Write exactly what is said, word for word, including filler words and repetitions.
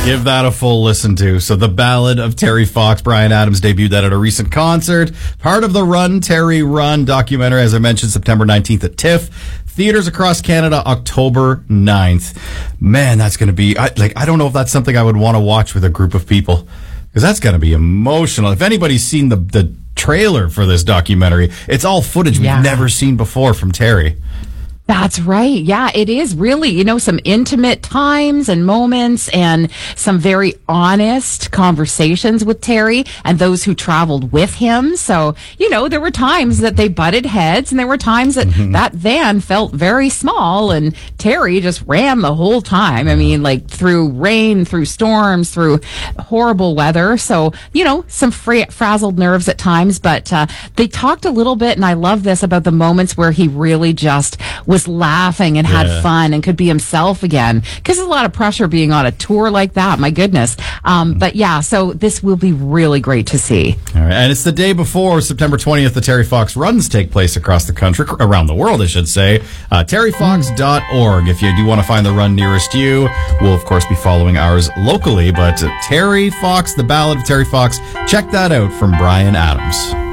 Give that a full listen to. So The Ballad of Terry Fox, Bryan Adams debuted that at a recent concert. Part of the Run, Terry Run documentary, as I mentioned, September nineteenth at TIFF. Theaters across Canada, October ninth. Man, that's going to be, I, like, I don't know if that's something I would want to watch with a group of people, because that's going to be emotional. If anybody's seen the, the trailer for this documentary, it's all footage Yeah. we've never seen before from Terry. That's right. Yeah, it is really, you know, some intimate times and moments and some very honest conversations with Terry and those who traveled with him. So, you know, there were times that they butted heads and there were times that mm-hmm. that van felt very small and Terry just ran the whole time. I mean, like through rain, through storms, through horrible weather. So, you know, some fra- frazzled nerves at times, but uh, they talked a little bit, and I love this, about the moments where he really just was was laughing and yeah. had fun and could be himself again, because there's a lot of pressure being on a tour like that. My goodness. Um, but yeah, so this will be really great to see. All right. And it's the day before September twentieth, the Terry Fox runs take place across the country, around the world, I should say. Uh, terry fox dot org. If you do want to find the run nearest you, we'll of course be following ours locally, but uh, Terry Fox, The Ballad of Terry Fox, check that out from Bryan Adams.